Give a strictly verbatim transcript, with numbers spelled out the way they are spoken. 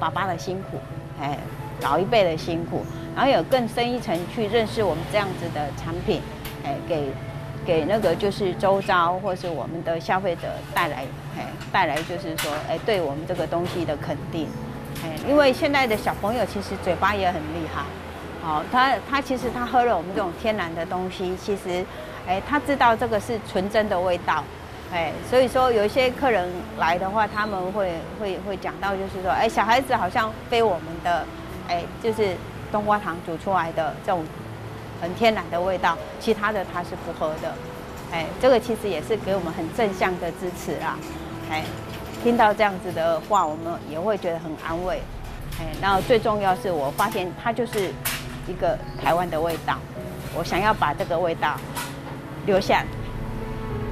爸爸的辛苦，哎，老一辈的辛苦，然后有更深一层去认识我们这样子的产品，哎，给给那个就是周遭或是我们的消费者带来，哎，带来就是说，哎，对我们这个东西的肯定，哎，因为现在的小朋友其实嘴巴也很厉害，好，他他其实他喝了我们这种天然的东西，其实，哎，他知道这个是纯真的味道。哎，所以说有一些客人来的话，他们会会会讲到，就是说，哎，小孩子好像非我们的，哎，就是冬瓜糖煮出来的这种很天然的味道，其他的他是不喝的。哎，这个其实也是给我们很正向的支持啦。哎，听到这样子的话，我们也会觉得很安慰。哎，然后最重要是我发现它就是一个台湾的味道，我想要把这个味道留下。